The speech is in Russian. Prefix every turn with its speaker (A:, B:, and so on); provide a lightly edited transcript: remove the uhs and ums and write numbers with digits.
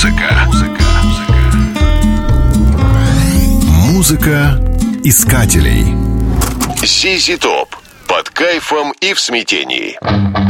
A: Музыка искателей.
B: ZZ Top. Под кайфом и в смятении.